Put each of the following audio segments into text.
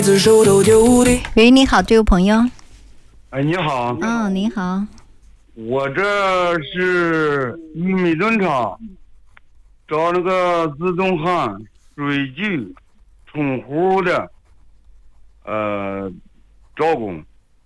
喂，你好，这位朋友。 哎，你好。 你好。 我这是玉米炖厂，找那个自动焊、水锯、冲壶的，招工。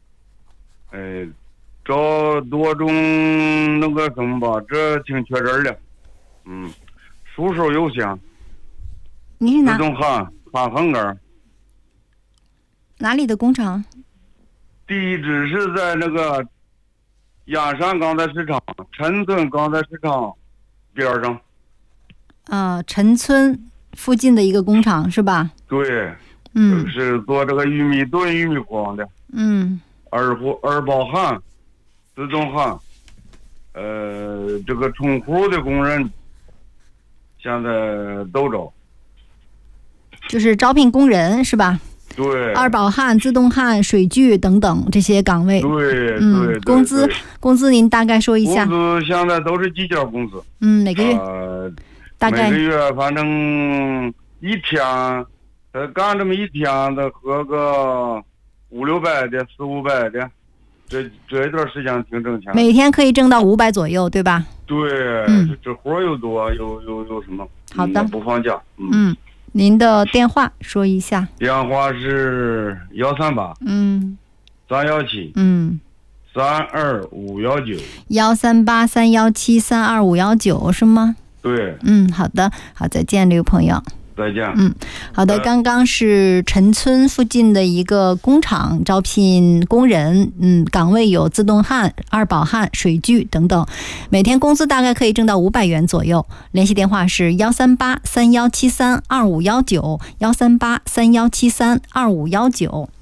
找多种那个什么吧，这挺缺人的。数手有限。 你是哪？ 自动焊横杆。 哪里的工厂？ 地址是在那个亚山钢材市场、陈村钢材市场边上。 陈村附近的一个工厂是吧？ 对。是做这个玉米炖玉米黄的。二包焊、自动焊，这个冲壶的工人现在都招。 就是招聘工人是吧？ 对。 二保焊、自动焊、水锯等等这些岗位。 对。 工资您大概说一下。 工资现在都是计件工资。 每个月。大概。 每个月反正一天，干这么一天的合个500-600的，400-500的，这一段时间挺挣钱。 每天可以挣到500左右，对吧？ 对。这活又多，有什么？ 好的。 不放假。 您的电话说一下。 电话是138。317。32519。 138-317-32519是吗？ 对。 好的，好，再见，这位朋友。 再见。 好的，刚刚是陈村附近的一个工厂招聘工人，岗位有自动焊、二保焊、水锯等等，每天工资大概可以挣到500元左右。联系电话是138-3173-2519，138-3173-2519。